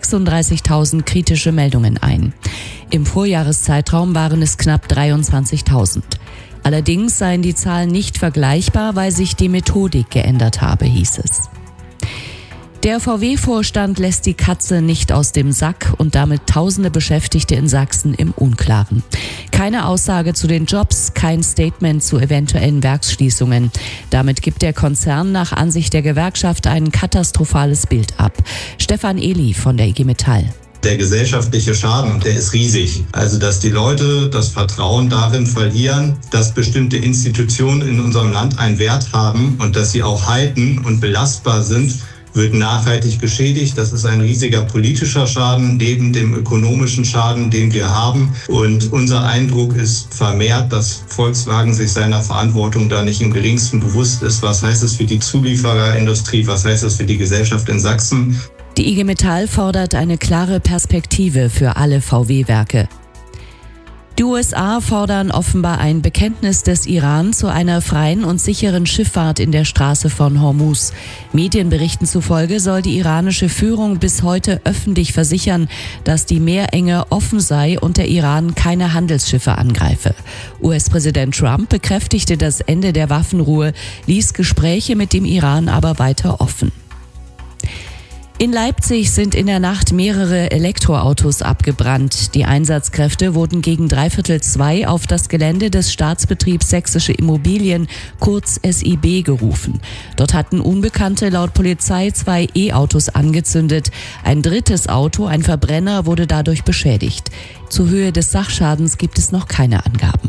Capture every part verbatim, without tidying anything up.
sechsunddreißigtausend kritische Meldungen ein. Im Vorjahreszeitraum waren es knapp dreiundzwanzigtausend. Allerdings seien die Zahlen nicht vergleichbar, weil sich die Methodik geändert habe, hieß es. Der V W-Vorstand lässt die Katze nicht aus dem Sack und damit tausende Beschäftigte in Sachsen im Unklaren. Keine Aussage zu den Jobs, kein Statement zu eventuellen Werksschließungen. Damit gibt der Konzern nach Ansicht der Gewerkschaft ein katastrophales Bild ab. Stefan Ehli von der I G Metall. Der gesellschaftliche Schaden, der ist riesig. Also, dass die Leute das Vertrauen darin verlieren, dass bestimmte Institutionen in unserem Land einen Wert haben und dass sie auch halten und belastbar sind, wird nachhaltig geschädigt. Das ist ein riesiger politischer Schaden neben dem ökonomischen Schaden, den wir haben. Und unser Eindruck ist vermehrt, dass Volkswagen sich seiner Verantwortung da nicht im geringsten bewusst ist. Was heißt es für die Zuliefererindustrie? Was heißt es für die Gesellschaft in Sachsen? Die I G Metall fordert eine klare Perspektive für alle V W-Werke. Die U S A fordern offenbar ein Bekenntnis des Iran zu einer freien und sicheren Schifffahrt in der Straße von Hormuz. Medienberichten zufolge soll die iranische Führung bis heute öffentlich versichern, dass die Meerenge offen sei und der Iran keine Handelsschiffe angreife. U S-Präsident Trump bekräftigte das Ende der Waffenruhe, ließ Gespräche mit dem Iran aber weiter offen. In Leipzig sind in der Nacht mehrere Elektroautos abgebrannt. Die Einsatzkräfte wurden gegen dreiviertel zwei auf das Gelände des Staatsbetriebs Sächsische Immobilien, kurz S I B, gerufen. Dort hatten Unbekannte laut Polizei zwei E-Autos angezündet. Ein drittes Auto, ein Verbrenner, wurde dadurch beschädigt. Zur Höhe des Sachschadens gibt es noch keine Angaben.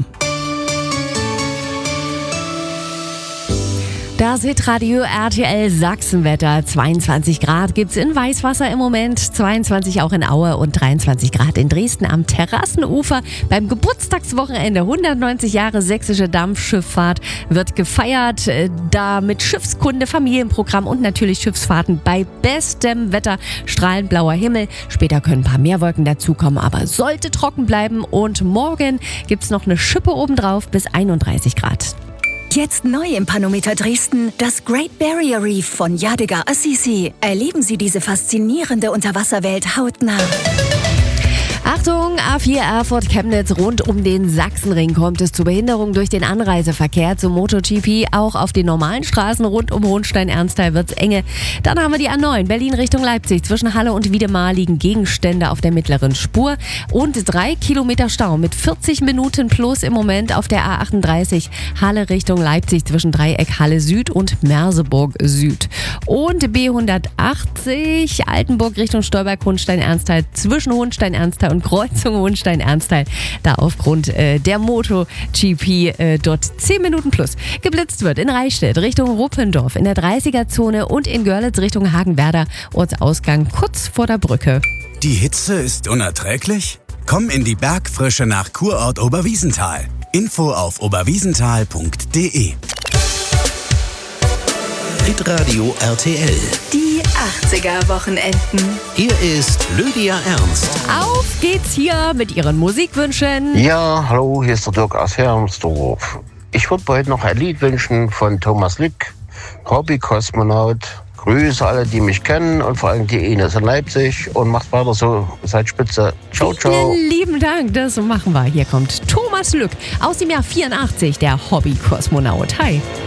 Das Hitradio R T L Sachsenwetter. zweiundzwanzig Grad gibt's in Weißwasser im Moment, zweiundzwanzig auch in Aue und dreiundzwanzig Grad in Dresden am Terrassenufer. Beim Geburtstagswochenende hundertneunzig Jahre sächsische Dampfschifffahrt wird gefeiert. Da mit Schiffskunde, Familienprogramm und natürlich Schiffsfahrten bei bestem Wetter, strahlend blauer Himmel. Später können ein paar mehr Wolken dazukommen, aber sollte trocken bleiben. Und morgen gibt's noch eine Schippe obendrauf bis einunddreißig Grad. Jetzt neu im Panometer Dresden, das Great Barrier Reef von Yadigar Assisi. Erleben Sie diese faszinierende Unterwasserwelt hautnah. Achtung, A vier Erfurt-Chemnitz, rund um den Sachsenring kommt es zu Behinderungen durch den Anreiseverkehr zum MotoGP. Auch auf den normalen Straßen rund um Hohenstein-Ernsthal wird's enge. Dann haben wir die A neun, Berlin Richtung Leipzig. Zwischen Halle und Wiedemar liegen Gegenstände auf der mittleren Spur. Und drei Kilometer Stau mit vierzig Minuten plus im Moment auf der A achtunddreißig, Halle Richtung Leipzig zwischen Dreieck Halle Süd und Merseburg Süd. Und B hundertachtzig, Altenburg Richtung Stolberg, Hohenstein-Ernsthal zwischen Hohenstein-Ernsthal und Kreuzung Hohenstein-Ernsthal. Da aufgrund äh, der MotoGP äh, dort zehn Minuten plus geblitzt wird. In Reichstätt Richtung Ruppendorf, in der dreißiger-Zone und in Görlitz Richtung Hagenwerder. Ortsausgang kurz vor der Brücke. Die Hitze ist unerträglich? Komm in die Bergfrische nach Kurort Oberwiesenthal. Info auf oberwiesenthal punkt de. Hitradio R T L. Die achtziger-Wochenenden. Hier ist Lydia Ernst. Auf geht's hier mit Ihren Musikwünschen. Ja, hallo, hier ist der Dirk aus Hermsdorf. Ich würde heute noch ein Lied wünschen von Thomas Lück, Hobby-Kosmonaut. Grüße alle, die mich kennen und vor allem die Ines in Leipzig. Und macht weiter so, seid spitze. Ciao, ciao. Vielen lieben Dank, das machen wir. Hier kommt Thomas Lück aus dem Jahr vierundachtzig, der Hobby-Kosmonaut. Hi.